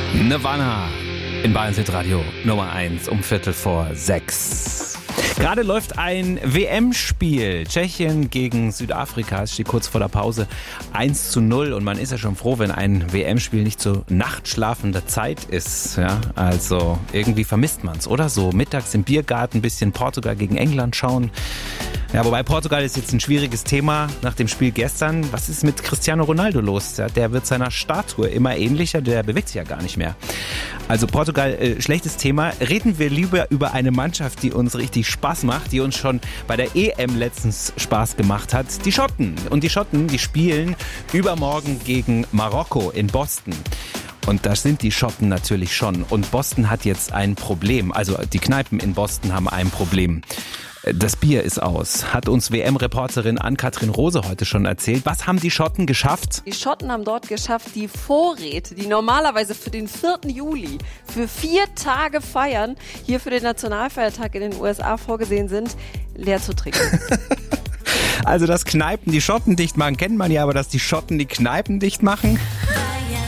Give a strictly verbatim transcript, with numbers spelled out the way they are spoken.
Nirvana in Bayern Radio Nummer eins um Viertel vor sechs. Gerade läuft ein W M-Spiel. Tschechien gegen Südafrika. Es steht kurz vor der Pause eins zu null. Und man ist ja schon froh, wenn ein W M-Spiel nicht zur nachtschlafender Zeit ist. Ja, also irgendwie vermisst man es, oder? So mittags im Biergarten ein bisschen Portugal gegen England schauen. Ja, wobei Portugal ist jetzt ein schwieriges Thema nach dem Spiel gestern. Was ist mit Cristiano Ronaldo los? Ja, der wird seiner Statue immer ähnlicher, der bewegt sich ja gar nicht mehr. Also Portugal, äh, schlechtes Thema. Reden wir lieber über eine Mannschaft, die uns richtig Spaß macht, die uns schon bei der E M letztens Spaß gemacht hat. Die Schotten. Und die Schotten, die spielen übermorgen gegen Marokko in Boston. Und das sind die Schotten natürlich schon. Und Boston hat jetzt ein Problem. Also die Kneipen in Boston haben ein Problem. Das Bier ist aus, hat uns W M-Reporterin Ann-Kathrin Rose heute schon erzählt. Was haben die Schotten geschafft? Die Schotten haben dort geschafft, die Vorräte, die normalerweise für den vierten Juli für vier Tage feiern, hier für den Nationalfeiertag in den U S A vorgesehen sind, leer zu trinken. Also, dass Kneipen die Schotten dicht machen, kennt man ja, aber dass die Schotten die Kneipen dicht machen?